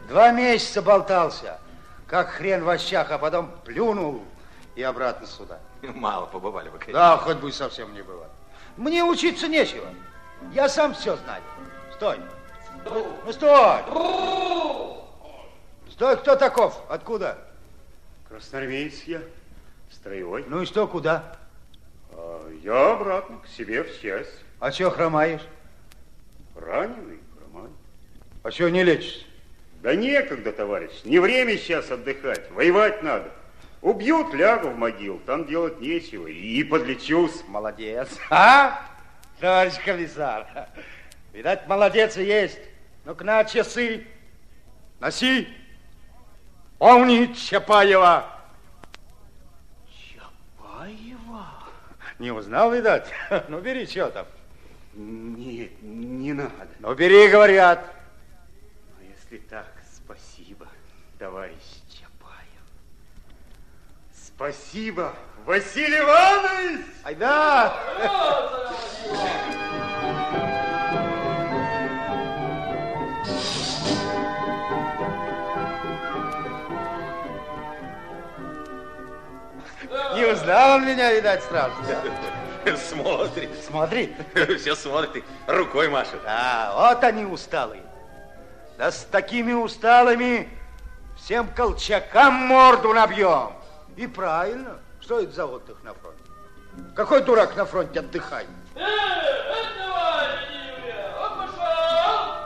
2 месяца болтался, как хрен в овощах, а потом плюнул и обратно сюда. Мало побывали вы, конечно. Да, хоть бы совсем не было. Мне учиться нечего. Я сам все знаю. Стой. Ну, стой. Стой, кто таков? Откуда? Красноармеец я, строевой. Ну и что, куда? Я обратно, к себе в часть. А чё хромаешь? Раненый, хромаю. А чё не лечишься? Да некогда, товарищ, не время сейчас отдыхать, воевать надо. Убьют, лягу в могилу, там делать нечего, и подлечусь. Молодец. А, товарищ комиссар? Видать, молодец и есть. Ну-ка на часы. Носи. Помни Чапаева. Чапаева? Не узнал, видать? Ну, бери, что там? Нет, не надо. Ну, бери, говорят. А если так, спасибо, товарищ Чапаев. Спасибо, Василий Иванович! Айда! Не узнал он меня, видать, сразу. Смотрит. Смотри. Все смотрит, рукой машет. Да, вот они усталые. Да с такими усталыми всем колчакам морду набьем. И правильно. Что это за отдых на фронте? Какой дурак на фронте отдыхает?